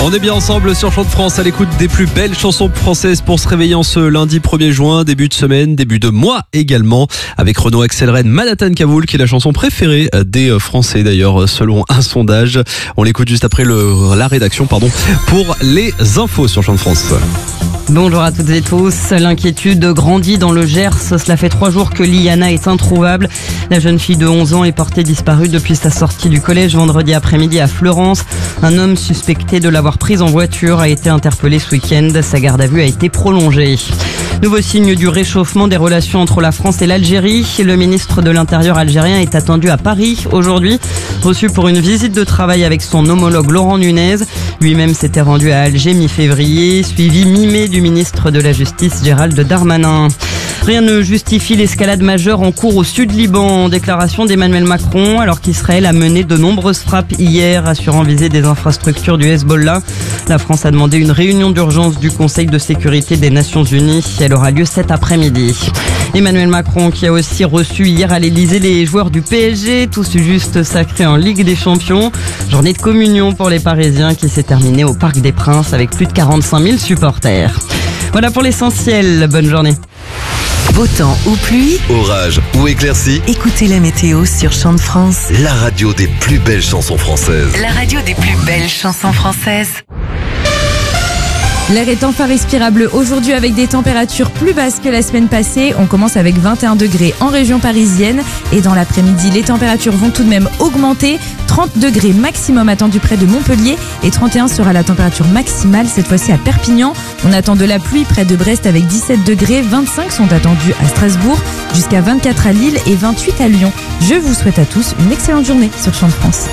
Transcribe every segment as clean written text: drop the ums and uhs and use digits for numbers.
On est bien ensemble sur Chant de France à l'écoute des plus belles chansons françaises pour se réveiller en ce lundi 1er juin, début de semaine, début de mois également, avec Renaud Axel Red, Manhattan Kaboul, qui est la chanson préférée des Français d'ailleurs selon un sondage. On l'écoute juste après la rédaction pour les infos sur Chant de France. Bonjour à toutes et tous. L'inquiétude grandit dans le Gers. Cela fait 3 jours que Liana est introuvable. La jeune fille de 11 ans est portée disparue depuis sa sortie du collège vendredi après-midi à Fleurance. Un homme suspecté de l'avoir prise en voiture a été interpellé ce week-end. Sa garde à vue a été prolongée. Nouveau signe du réchauffement des relations entre la France et l'Algérie. Le ministre de l'Intérieur algérien est attendu à Paris aujourd'hui, reçu pour une visite de travail avec son homologue Laurent Nunez. Lui-même s'était rendu à Alger mi-février, suivi mi-mai du ministre de la Justice Gérald Darmanin. Rien ne justifie l'escalade majeure en cours au sud-Liban. Déclaration d'Emmanuel Macron alors qu'Israël a mené de nombreuses frappes hier, assurant viser des infrastructures du Hezbollah. La France a demandé une réunion d'urgence du Conseil de sécurité des Nations Unies. Elle aura lieu cet après-midi. Emmanuel Macron qui a aussi reçu hier à l'Elysée les joueurs du PSG, tous juste sacrés en Ligue des Champions. Journée de communion pour les Parisiens qui s'est terminée au Parc des Princes avec plus de 45 000 supporters. Voilà pour l'essentiel. Bonne journée. Beau temps ou pluie, orage ou éclaircie, écoutez la météo sur Chant de France. la radio des plus belles chansons françaises. La radio des plus belles chansons françaises. L'air est enfin respirable aujourd'hui avec des températures plus basses que la semaine passée. On commence avec 21 degrés en région parisienne et dans l'après-midi, les températures vont tout de même augmenter. 30 degrés maximum attendus près de Montpellier et 31 sera la température maximale cette fois-ci à Perpignan. On attend de la pluie près de Brest avec 17 degrés, 25 sont attendus à Strasbourg, jusqu'à 24 à Lille et 28 à Lyon. Je vous souhaite à tous une excellente journée sur Chant de France.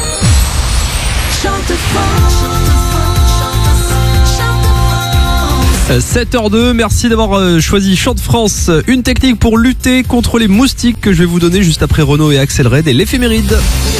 7h02, merci d'avoir choisi Chant de France. Une technique pour lutter contre les moustiques que je vais vous donner juste après Renaud et Axel Red et l'éphéméride.